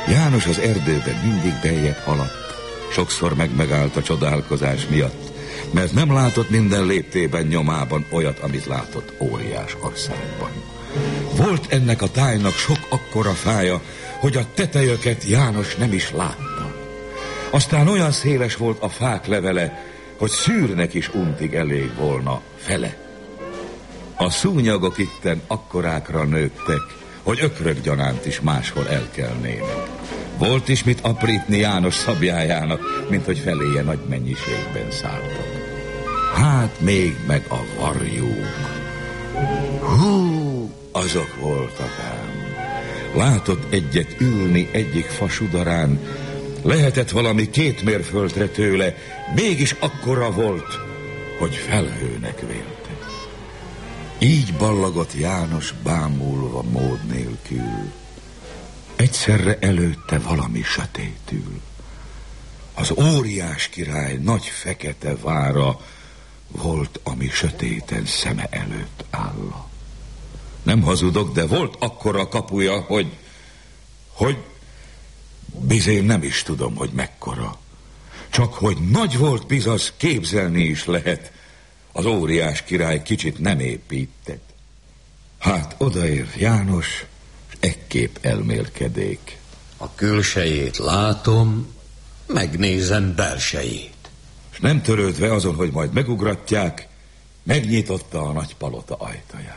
János az erdőben mindig beljebb haladt, sokszor megállt a csodálkozás miatt, mert nem látott minden léptében nyomában olyat, amit látott óriás országban. Volt ennek a tájnak sok akkora fája, hogy a tetejöket János nem is látta. Aztán olyan széles volt a fák levele, hogy szűrnek is untig elég volna fele. A szúnyagok itten akkorákra nőttek, hogy ökrökgyanánt is máshol elkelnének. Volt is mit aprítni János szabjájának, mint hogy feléje nagy mennyiségben szálltak. Hát még meg a varjuk. Hú, azok voltak ám. Látott egyet ülni egyik fa sudarán, lehetett valami 2 mérföldre tőle, mégis akkora volt, hogy felhőnek vélte. Így ballagott János bámulva mód nélkül. Egyszerre előtte valami sötétül. Az óriás király nagy fekete vára volt, ami sötéten szeme előtt álla. Nem hazudok, de volt akkora kapuja, hogy bizony nem is tudom, hogy mekkora. Csak hogy nagy volt, bizony képzelni is lehet. Az óriás király kicsit nem épített. Hát odaért János, s ekképp elmélkedék. A külsejét látom, megnézem belsejét. És nem törődve azon, hogy majd megugratják, megnyitotta a nagy palota ajtaját.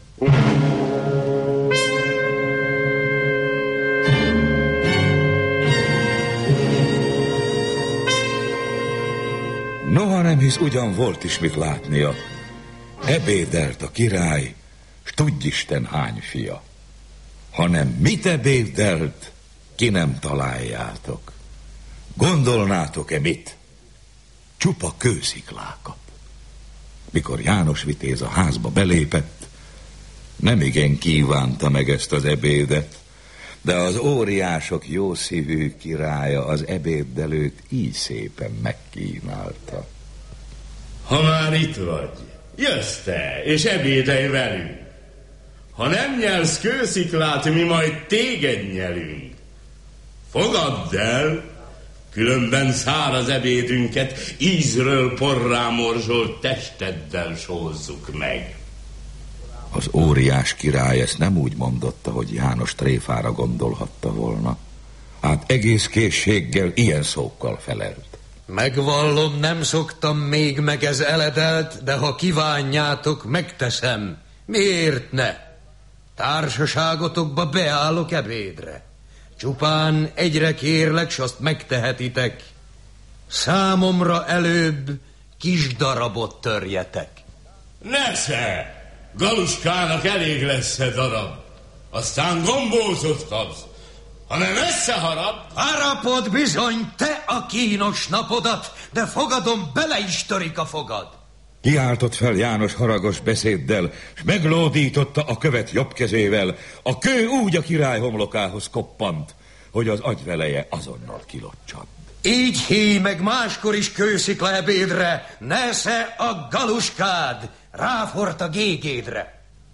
Noha nem hisz, ugyan volt is mit látnia. Ebédelt a király, s tudjisten hány fia. Hanem mit ebédelt, ki nem találjátok. Gondolnátok-e mit? Csupa kősziklákat. Mikor János vitéz a házba belépett, nem igen kívánta meg ezt az ebédet, de az óriások jószívű királya az ebéddelőt így szépen megkínálta. Ha már itt vagy, jössz te, és ebédelj velünk. Ha nem nyelsz kősziklát, mi majd téged nyelünk. Fogadd el, különben száraz ebédünket ízről porrá morzsolt testeddel sózzuk meg. Az óriás király ezt nem úgy mondotta, hogy János tréfára gondolhatta volna. Hát egész készséggel ilyen szókkal felelt. Megvallom, nem szoktam még meg ez eledelt, de ha kívánjátok, megteszem. Miért ne? Társaságotokba beállok ebédre. Csupán egyre kérlek, s azt megtehetitek. Számomra előbb kis darabot törjetek. Nesze! Galuskának elég lesz-e darab. Aztán gombózot kapsz. Ha nem összeharap... Harapod bizony te a kínos napodat, de fogadom, bele is törik a fogad. Kiáltott fel János haragos beszéddel, s meglódította a követ jobb kezével. A kő úgy a király homlokához koppant, hogy az agyveleje azonnal kilocsant. Így híj meg máskor is kőszikla ebédre, nesze a galuskád, ráfort a gégédre.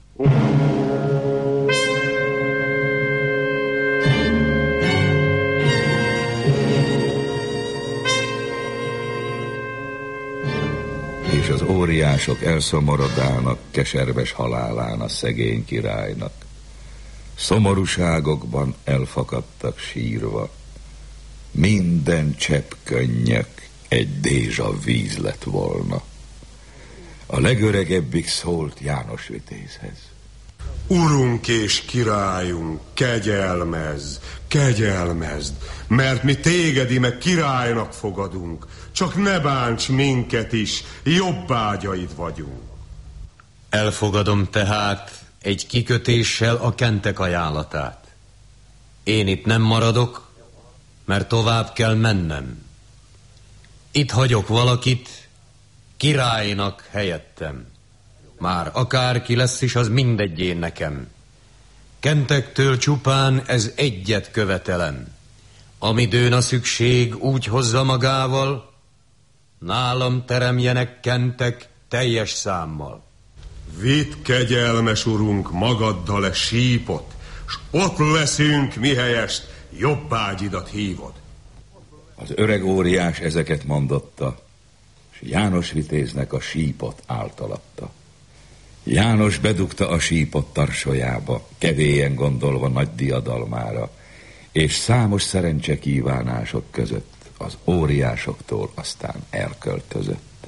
És az óriások elszomorodálnak keserves halálán a szegény királynak. Szomorúságokban elfakadtak sírva. Minden csepp könnyek egy dézsa víz lett volna. A legöregebbik szólt János vitézhez. Urunk és királyunk, kegyelmezd, kegyelmezd, mert mi téged ime királynak fogadunk, csak ne bánts minket is, jobbágyaid vagyunk. Elfogadom tehát egy kikötéssel a kentek ajánlatát. Én itt nem maradok, mert tovább kell mennem. Itt hagyok valakit királynak helyettem. Már akárki lesz is, az mindegyén nekem. Kentektől csupán ez egyet követelem. Amidőn a szükség úgy hozza magával, nálam teremjenek kentek teljes számmal. Vidd, kegyelmes urunk, magaddal sípot, s ott leszünk mihelyest jobbágyidat hívod. Az öreg óriás ezeket mondotta, és János Vitéznek a sípot általatta. János bedugta a sípot tarsolyába, kedélyen gondolva nagy diadalmára, és számos szerencsekívánások között az óriásoktól aztán elköltözött.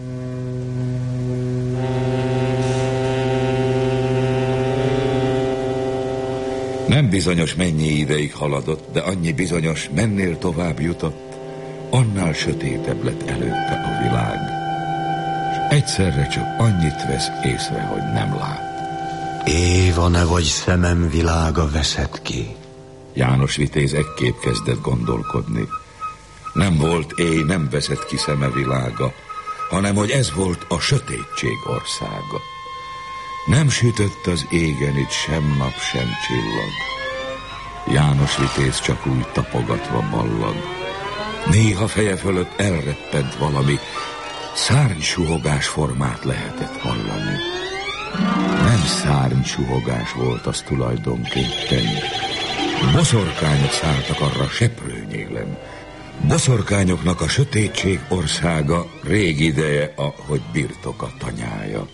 Nem bizonyos mennyi ideig haladott, de annyi bizonyos, mennél tovább jutott, annál sötétebb lett előtte a világ. És egyszerre csak annyit vesz észre, hogy nem lát. Éva, ne vagy szemem világa veszed ki. János Vitéz ekképp kezdett gondolkodni. Nem volt éj, nem veszett ki szeme világa, hanem hogy ez volt a sötétség országa. Nem sütött az égen itt sem nap, sem csillag. János Vitéz csak úgy tapogatva ballag. Néha feje fölött elreppent valami, szárnysuhogás formát lehetett hallani. Nem szárnysuhogás volt az tulajdonképpen. Boszorkányok szálltak arra seprőnyélen. Boszorkányoknak a sötétség országa rég ideje, ahogy birtoka tanyája.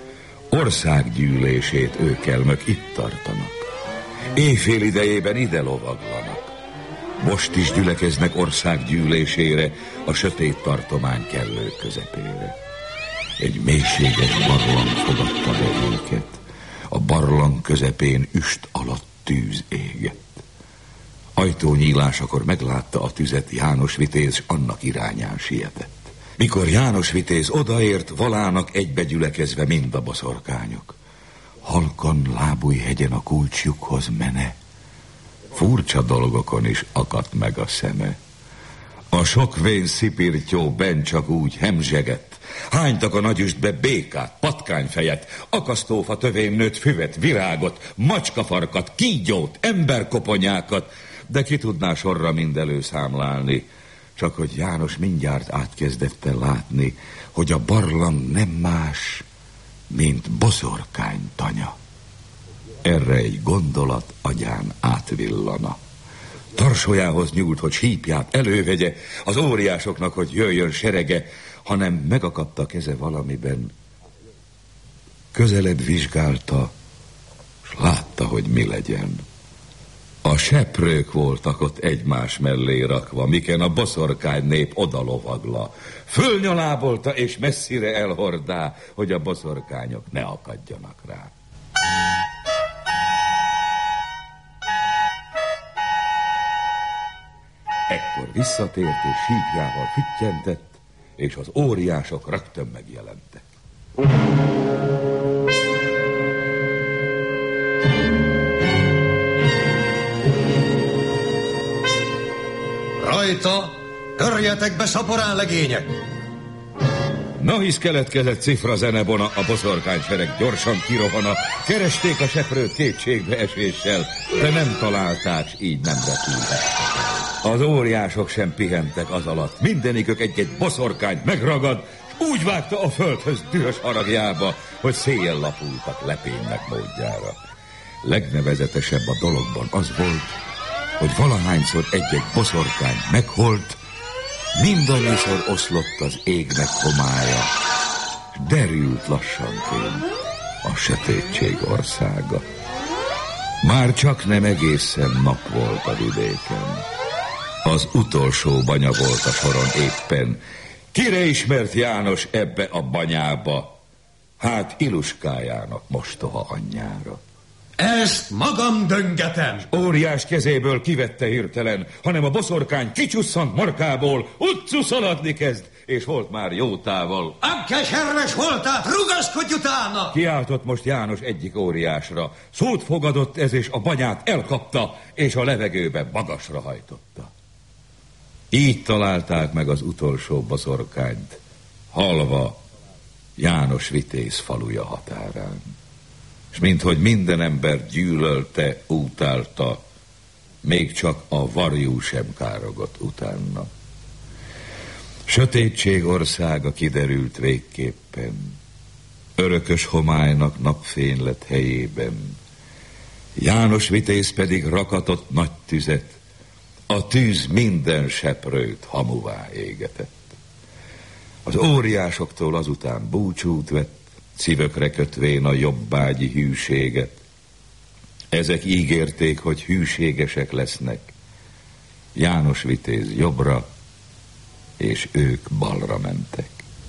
Országgyűlését őkelmök itt tartanak. Éjfél idejében ide lovaglanak. Most is gyülekeznek országgyűlésére, a sötét tartomány kellő közepére. Egy mélységes barlang fogadta be őket. A barlang közepén üst alatt tűz égett. Ajtónyílásakor meglátta a tüzet János Vitéz, s annak irányán sietett. Mikor János Vitéz odaért, valának egybegyülekezve mind a boszorkányok. Halkan Lábújhegyen a kulcsjukhoz mene, furcsa dolgokon is akadt meg a szeme. A sokvén szipirtyó bent csak úgy hemzsegett, hánytak a nagyüstbe békát, patkányfejet, akasztófa tövén nőtt füvet, virágot, macskafarkat, kígyót, emberkoponyákat, de ki tudná sorra mind előszámlálni, csak hogy János mindjárt átkezdette látni, hogy a barlang nem más, mint boszorkány tanya. Erre egy gondolat agyán átvillana. Tarsolyához nyúlt, hogy sípját elővegye, az óriásoknak, hogy jöjjön serege, hanem megakadt a keze valamiben. Közelebb vizsgálta, s látta, hogy mi legyen. A seprők voltak ott egymás mellé rakva, miken a boszorkány nép odalovagla. Fölnyalábolta és messzire elhordá, hogy a boszorkányok ne akadjanak rá. Ekkor visszatért és sípjával füttyentett, és az óriások rögtön megjelentek. Rajta, törjetek be, szaporán legények! Na hisz keletkezett cifra zenebona, a boszorkánysereg gyorsan kirohana, keresték a seprőt kétségbe eséssel, de nem találták, így nem repültek. Az óriások sem pihentek az alatt, mindenikük egy-egy boszorkányt megragad, s úgy vágta a földhöz dühös haragjába, hogy széjjel lapultak lepénynek módjára. Legnevezetesebb a dologban az volt, hogy valahányszor egy-egy boszorkány megholt, mindannyiszor oszlott az égnek homája, s derült lassanként a sötétség országa. Már csak nem egészen nap volt a vidéken. Az utolsó banya volt a soron éppen. Kire ismert János ebbe a banyába? Hát Iluskájának, mostoha anyjára. Ezt magam döngetem! Óriás kezéből kivette hirtelen, hanem a boszorkány kicsusszant markából, utcu szaladni kezd, és volt már jó távol. A keserves voltát, rugaszkodj utána! Kiáltott most János egyik óriásra. Szót fogadott ez, és a banyát elkapta, és a levegőbe magasra hajtotta. Így találták meg az utolsó boszorkányt, halva János Vitéz faluja határán. És minthogy minden ember gyűlölte, utálta, még csak a varjú sem károgott utána. Sötétség országa kiderült végképpen, örökös homálynak napfény lett helyében. János Vitéz pedig rakatott nagy tüzet, A tűz minden seprőt hamuvá égetett. Az óriásoktól azután búcsút vett, szívökre kötvén a jobbágyi hűséget. Ezek ígérték, hogy hűségesek lesznek. János vitéz jobbra, és ők balra mentek.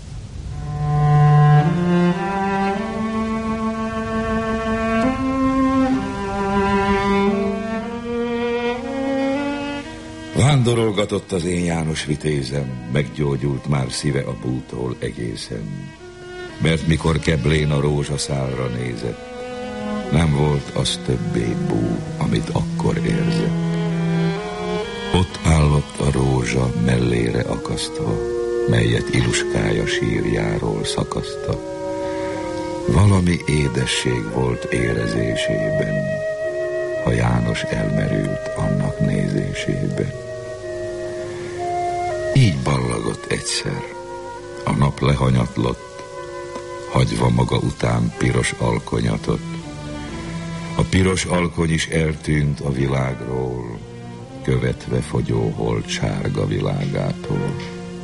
Vándorolgatott az én János vitézem, meggyógyult már szíve a bútól egészen. Mert mikor Keblén a rózsaszálra nézett, nem volt az többé bú, amit akkor érzett. Ott állott a rózsa mellére akasztva, melyet Iluskája sírjáról szakaszta. Valami édesség volt érezésében, ha János elmerült annak nézésében. Így ballagott egyszer, a nap lehanyatlott, hagyva maga után piros alkonyatot. A piros alkony is eltűnt a világról, követve fogyó hold sárga világától.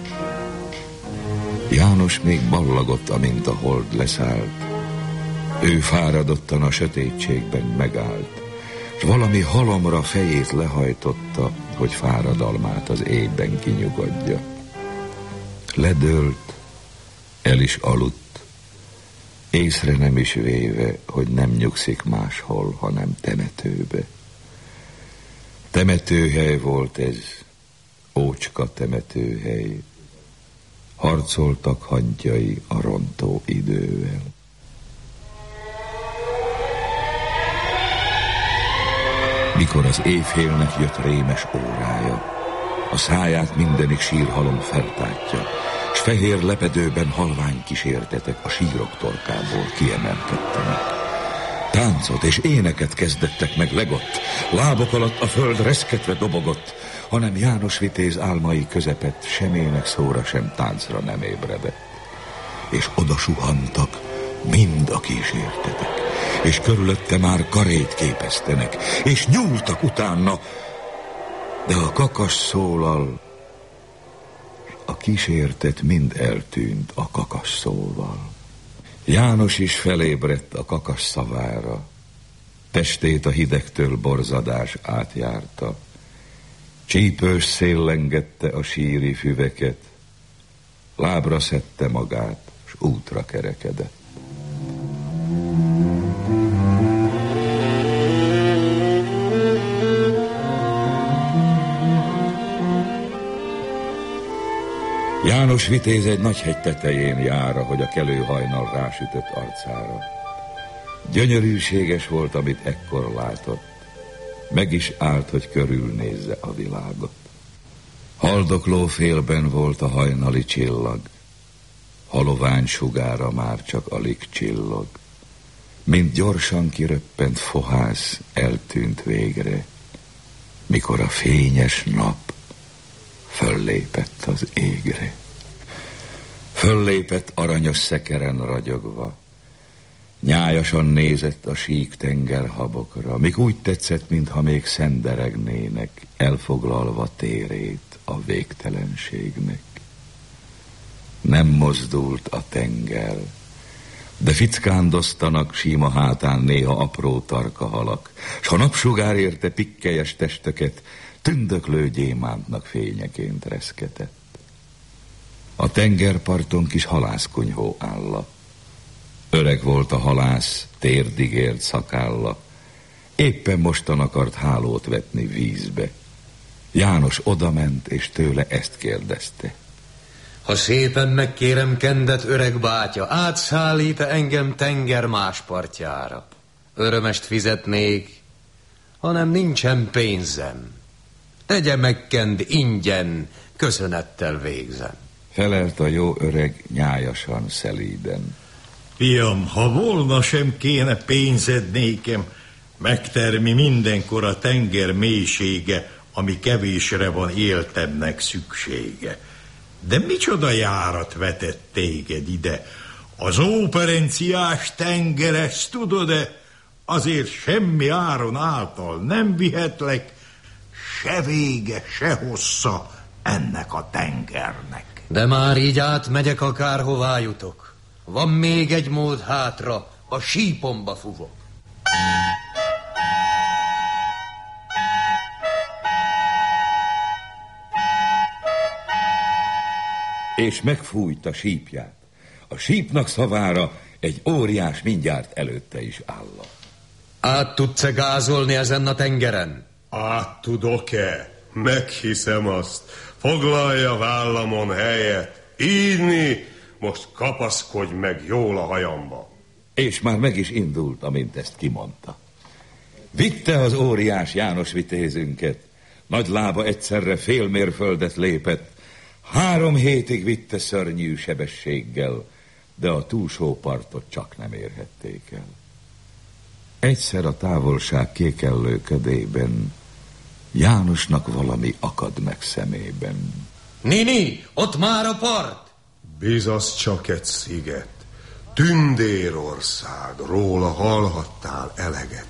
János még ballagott, amint a hold leszállt. Ő fáradottan a sötétségben megállt, s valami halomra fejét lehajtotta, hogy fáradalmát az éjben kinyugodja. Ledőlt, el is aludt, észre nem is véve, hogy nem nyugszik máshol, hanem temetőbe. Temetőhely volt ez, ócska temetőhely. Harcoltak hangyai a rontó idővel. Mikor az évfélnek jött rémes órája, a száját mindenik sírhalom feltátja, s fehér lepedőben halvány kísértetek a sírok torkából kiemelkedtenek. Táncot és éneket kezdettek meg legott, lábok alatt a föld reszketve dobogott, hanem János vitéz álmai közepett semének szóra sem táncra nem ébredett. És oda suhantak mind a kísértetek, és körülötte már karét képeztenek, és nyúltak utána, de a kakas szólal, a kísértet mind eltűnt a kakas szóval. János is felébredt a kakas szavára, testét a hidegtől borzadás átjárta, csípős szél lengette a síri füveket, lábra szedte magát, s útra kerekedett. János vitéz egy nagy hegy tetején jár, ahogy a kelő hajnal rásütött arcára. Gyönyörűséges volt, amit ekkor látott. Meg is állt, hogy körülnézze a világot. Haldokló félben volt a hajnali csillag, halovány sugára már csak alig csillog. Mint gyorsan kiröppent fohász eltűnt végre, mikor a fényes nap föllépett az égre. Föllépett aranyos szekeren ragyogva, nyájasan nézett a sík tengerhabokra, míg úgy tetszett, mintha még szenderegnének, elfoglalva térét a végtelenségnek. Nem mozdult a tenger, de fickándoztanak síma hátán néha apró tarka halak, s ha napsugár érte pikkelyes testeket, tündöklő gyémántnak fényeként reszketett. A tengerparton kis halászkunyhó álla. Öreg volt a halász, térdig ért szakálla, éppen mostan akart hálót vetni vízbe. János odament, és tőle ezt kérdezte. Ha szépen megkérem kendet, öreg bátya, átszállít-e engem tenger más partjára? Örömest fizetnék, hanem nincsen pénzem. Tegye meg kend ingyen, köszönettel végzem. Felelt a jó öreg nyájasan, szelíden. Fiam, ha volna, sem kéne pénzed nékem, megtermi mindenkor a tenger mélysége, ami kevésre van éltemnek szüksége. De micsoda járat vetett téged ide? Az óperenciás tenger, ezt tudod-e? Azért semmi áron által nem vihetlek, se vége, se hossza ennek a tengernek. De már így átmegyek, akárhová jutok. Van még egy mód hátra, a sípomba fuvok. És megfújt a sípját. A sípnak szavára egy óriás mindjárt előtte is álla. Át tudsz-e gázolni ezen a tengeren? Át tudok-e? Meghiszem azt. Foglalja vállamon helyet. Írni, most kapaszkodj meg jól a hajamba. És már meg is indult, amint ezt kimondta. Vitte az óriás János vitézünket. Nagy lába egyszerre fél mérföldet lépett. 3 hétig vitte szörnyű sebességgel, de a túlsó partot csak nem érhették el. Egyszer a távolság kékellő ködében Jánosnak valami akad meg szemében. Nini, ott már a part! Bizasz csak egy sziget. Tündérország, róla hallhattál eleget.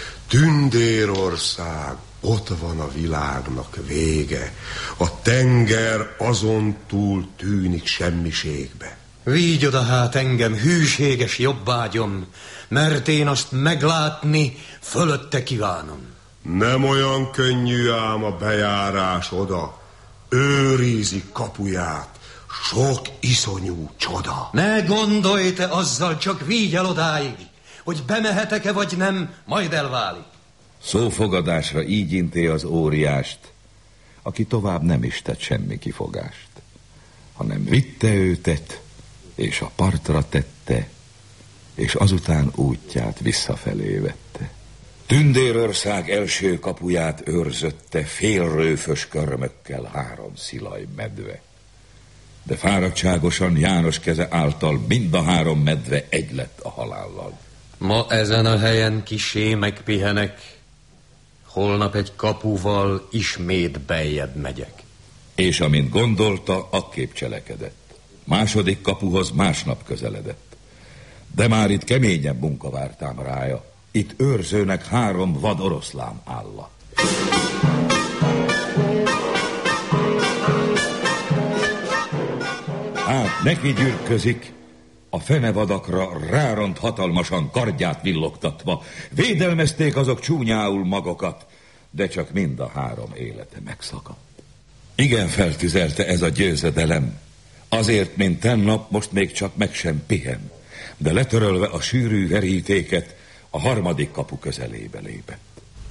Tündérország, ott van a világnak vége. A tenger azon túl tűnik semmiségbe. Vigy oda hát engem, hűséges jobbágyom, mert én azt meglátni fölötte kívánom. Nem olyan könnyű ám a bejárás oda. Őrizik kapuját sok iszonyú csoda. Ne gondolj te azzal, csak vigy el odáig, hogy bemehetek-e vagy nem, majd elválik. Szófogadásra így inté az óriást, aki tovább nem is tett semmi kifogást, hanem vitte őtet, és a partra tette, és azután útját visszafelé vette. Tündérország első kapuját őrzötte félrőfös körmökkel 3 szilaj medve. De fáradtságosan János keze által mind a 3 medve egy lett a halállal. Ma ezen a helyen kissé megpihenek, holnap egy kapuval ismét beljebb megyek. És amint gondolta, akképp cselekedett. Második kapuhoz másnap közeledett. De már itt keményebb munka vártám rája. Itt őrzőnek 3 vad oroszlán álla. Hát neki gyürközik, a fenevadakra ráront hatalmasan kardját villogtatva. Védelmezték azok csúnyául magokat, de csak mind a 3 élete megszakadt. Igen feltüzelte ez a győzedelem, azért, mint tennap, most még csak meg sem pihen, de letörölve a sűrű verítéket, a 3. kapu közelébe lépett.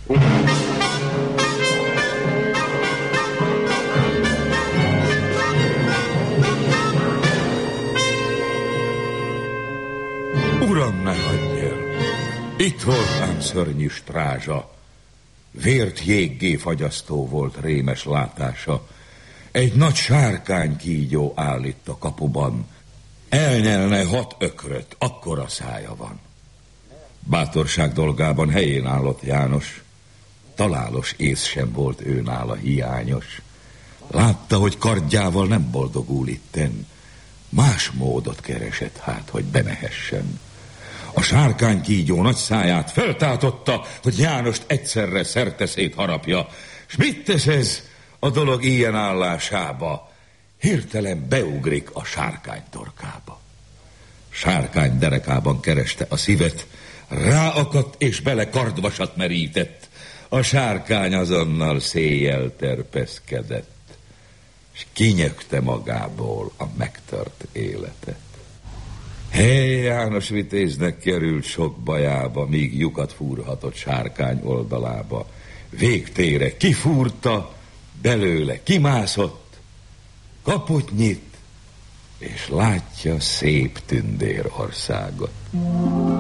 Uram, ne hagyj el! Itt volt ám szörnyű strázsa. Vért jéggé fagyasztó volt rémes látása. Egy nagy sárkány kígyó áll itt a kapuban. Elnyelne 6 ökröt, akkora szája van. Bátorság dolgában helyén állott János. Találos ész sem volt ő nála hiányos. Látta, hogy kardjával nem boldogul itten. Más módot keresett hát, hogy bemehessen. A sárkány kígyó nagy száját feltátotta, hogy Jánost egyszerre szerteszét harapja. S mit tesz ez a dolog ilyen állásába? Hirtelen beugrik a sárkány torkába. Sárkány derekában kereste a szívet, ráakadt és bele kardvasat merített. A sárkány azonnal széjjel terpeszkedett, s kinyögte magából a megtört életet. Hely, János vitéznek került sok bajába, míg lyukat fúrhatott sárkány oldalába. Végtére kifúrta, belőle kimászott, kaput nyit, és látja szép Tündérországot.